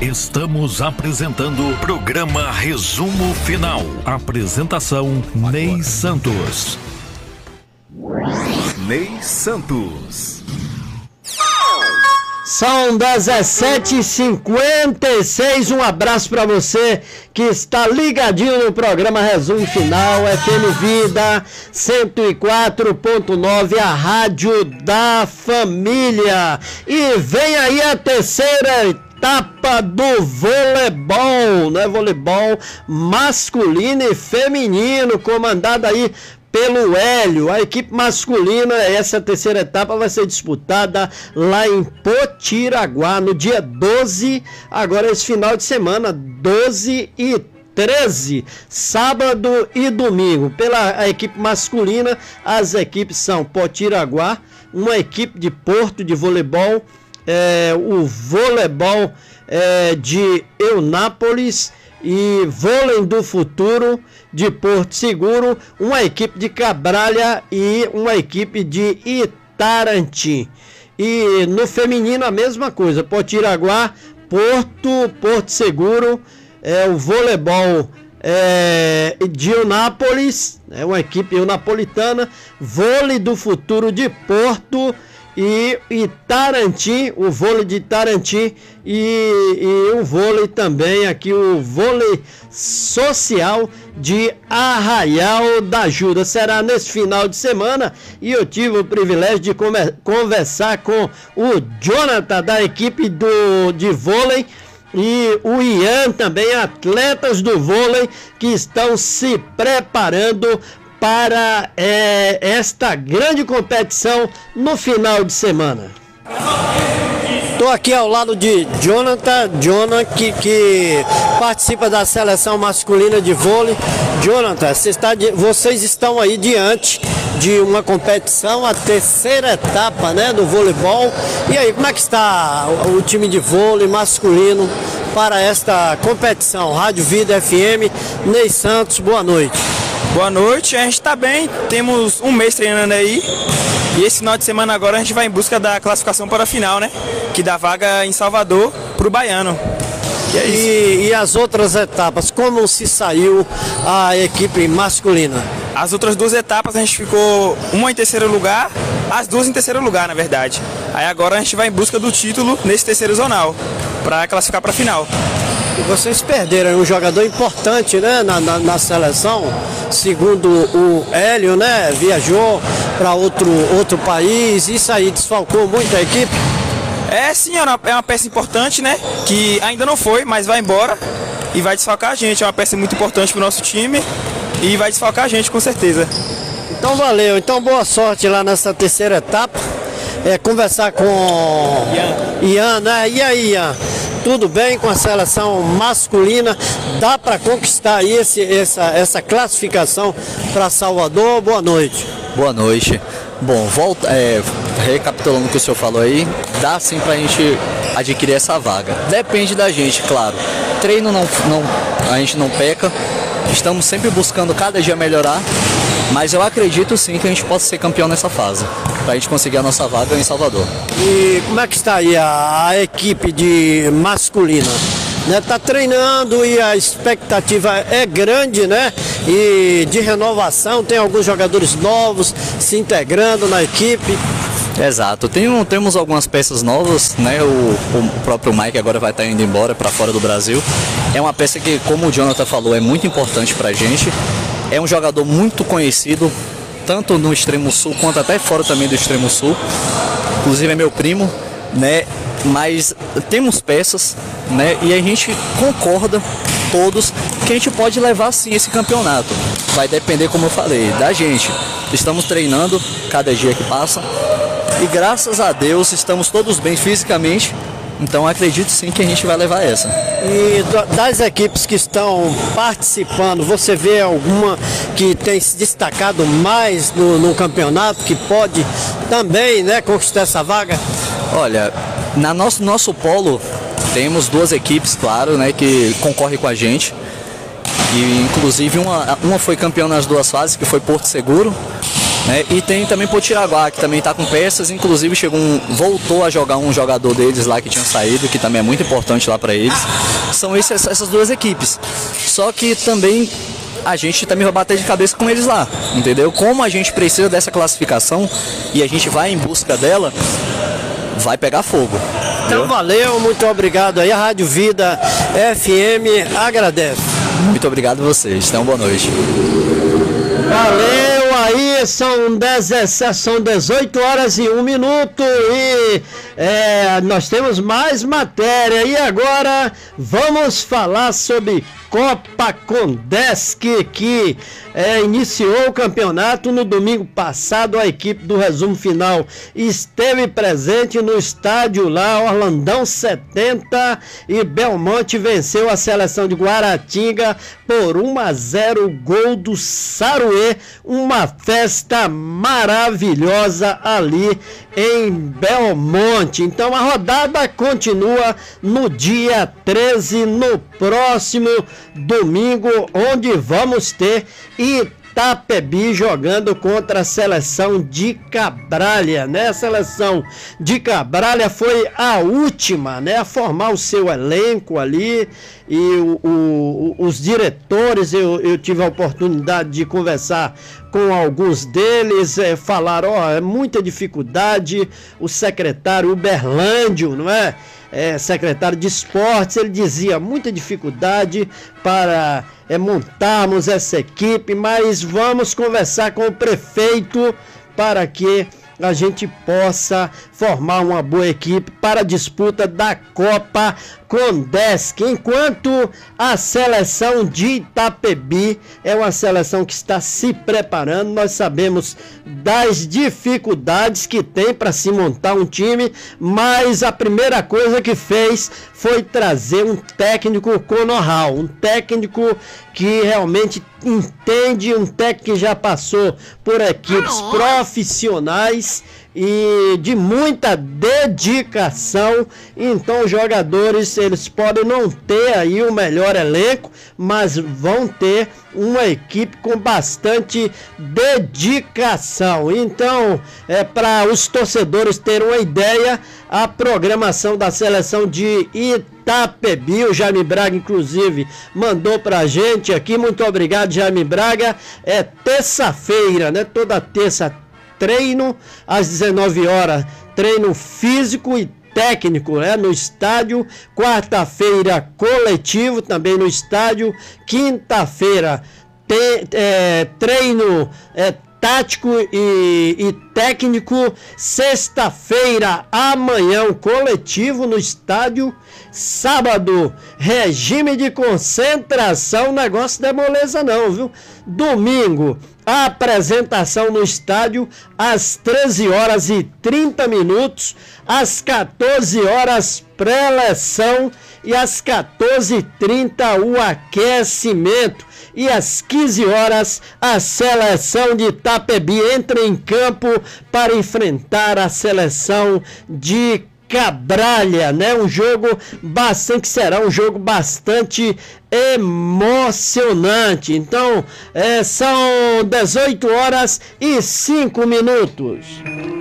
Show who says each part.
Speaker 1: Estamos apresentando o programa Resumo Final. Apresentação Ney Santos.
Speaker 2: Ney Santos.
Speaker 3: São 17h56, um abraço para você que está ligadinho no programa Resumo Final, FM Vida 104.9, a rádio da família. E vem aí a terceira etapa do voleibol, né? Voleibol masculino e feminino, comandada aí pelo Hélio. A equipe masculina, essa terceira etapa vai ser disputada lá em Potiraguá, no dia 12, agora esse final de semana, 12 e 13, sábado e domingo. Pela equipe masculina, as equipes são Potiraguá, uma equipe de Porto de voleibol, o voleibol de Eunápolis e vôlei do futuro de Porto Seguro, uma equipe de Cabralha e uma equipe de Itarantim. E no feminino a mesma coisa, Potiraguá, Porto Seguro, o voleibol de Eunápolis, uma equipe eunapolitana, vôlei do futuro de Porto e Itarantim, o vôlei de Itarantim e o vôlei também aqui, o vôlei social de Arraial da Ajuda. Será nesse final de semana e eu tive o privilégio de conversar com o Jonathan da equipe de vôlei e o Ian também, atletas do vôlei que estão se preparando para esta grande competição no final de semana. Estou aqui ao lado de Jonathan que participa da seleção masculina de vôlei. Jonathan, vocês estão aí diante de uma competição, a terceira etapa, né, do voleibol. E aí, como é que está o time de vôlei masculino para esta competição? Rádio Vida FM, Ney Santos, boa noite.
Speaker 4: Boa noite, a gente está bem, temos um mês treinando aí e esse final de semana agora a gente vai em busca da classificação para a final, né? Que dá vaga em Salvador para o Baiano.
Speaker 3: E é isso. E as outras etapas, como se saiu a equipe masculina?
Speaker 4: As outras duas etapas a gente ficou uma em terceiro lugar, as duas em terceiro lugar na verdade. Aí agora a gente vai em busca do título nesse terceiro zonal para classificar para a final.
Speaker 3: E vocês perderam um jogador importante, né, na seleção, segundo o Hélio, né, viajou para outro país, isso aí desfalcou muito a equipe?
Speaker 4: Sim, é uma peça importante, né, que ainda não foi, mas vai embora e vai desfalcar a gente, é uma peça muito importante para o nosso time e vai desfalcar a gente com certeza.
Speaker 3: Então valeu, então boa sorte lá nessa terceira etapa, conversar com Ian, né, e aí Ian? Tudo bem com a seleção masculina? Dá para conquistar aí essa classificação para Salvador? Boa noite.
Speaker 5: Boa noite. Bom, recapitulando o que o senhor falou aí, dá sim para a gente adquirir essa vaga. Depende da gente, claro. Treino a gente não peca. Estamos sempre buscando cada dia melhorar. Mas eu acredito sim que a gente possa ser campeão nessa fase, para a gente conseguir a nossa vaga em Salvador.
Speaker 3: E como é que está aí a equipe de masculina? Tá treinando e a expectativa é grande, né? E de renovação, tem alguns jogadores novos se integrando na equipe.
Speaker 5: Exato, temos algumas peças novas, né? O próprio Mike agora vai estar indo embora para fora do Brasil. É uma peça que, como o Jonathan falou, é muito importante para a gente. É um jogador muito conhecido, tanto no extremo sul quanto até fora também do extremo sul. Inclusive é meu primo, né? Mas temos peças, né? E a gente concorda todos que a gente pode levar sim esse campeonato. Vai depender, como eu falei, da gente. Estamos treinando cada dia que passa e graças a Deus estamos todos bem fisicamente. Então acredito sim que a gente vai levar essa.
Speaker 3: E das equipes que estão participando, você vê alguma que tem se destacado mais no campeonato, que pode também, né, conquistar essa vaga?
Speaker 5: Olha, nosso polo temos duas equipes, claro, né, que concorrem com a gente. E inclusive uma foi campeã nas duas fases, que foi Porto Seguro. né? E tem também Potiraguá, que também está com peças, inclusive voltou a jogar um jogador deles lá que tinha saído, que também é muito importante lá para eles. São essas duas equipes. Só que também a gente também vai bater de cabeça com eles lá, entendeu? Como a gente precisa dessa classificação e a gente vai em busca dela, vai pegar fogo.
Speaker 3: Então valeu, muito obrigado aí, a Rádio Vida FM agradece.
Speaker 5: Muito obrigado a vocês, tenham boa noite.
Speaker 3: Valeu aí, são 18 horas e 1 minuto e nós temos mais matéria. E agora vamos falar sobre Copa Condesc, que iniciou o campeonato no domingo passado. A equipe do Resumo Final esteve presente no estádio lá, Orlandão 70, e Belmonte venceu a seleção de Guaratinga por 1-0, gol do Saruê. Uma festa maravilhosa ali em Belmonte. Então a rodada continua no dia 13, no próximo domingo, onde vamos ter Itapebi jogando contra a seleção de Cabralha, né? A seleção de Cabralha foi a última, né, a formar o seu elenco ali, e os diretores, eu tive a oportunidade de conversar com alguns deles, falaram, é muita dificuldade. O secretário Uberlândio, não é? Secretário de Esportes, ele dizia muita dificuldade para montarmos essa equipe, mas vamos conversar com o prefeito para que a gente possa formar uma boa equipe para a disputa da Copa Condesc. Enquanto a seleção de Itapebi é uma seleção que está se preparando, nós sabemos das dificuldades que tem para se montar um time, mas a primeira coisa que fez foi trazer um técnico com know-how, um técnico que realmente entende, um técnico que já passou por equipes profissionais e de muita dedicação. Então os jogadores, eles podem não ter aí o melhor elenco, mas vão ter uma equipe com bastante dedicação. Então, para os torcedores terem uma ideia, a programação da seleção de Itapebi, o Jaime Braga inclusive mandou pra gente aqui, muito obrigado Jaime Braga, é terça-feira, né, toda terça treino às 19 horas, treino físico e técnico, né, no estádio. Quarta-feira coletivo também no estádio. Quinta-feira treino tático e técnico. Sexta-feira, amanhã, coletivo no estádio. Sábado, regime de concentração, negócio não é moleza não, viu? Domingo, a apresentação no estádio às 13h30, às 14h pré-eleção e às 14h30 o aquecimento. E às 15h a seleção de Itapebi entra em campo para enfrentar a seleção de Cabralha, né? Que será um jogo bastante emocionante. Então, são 18h05.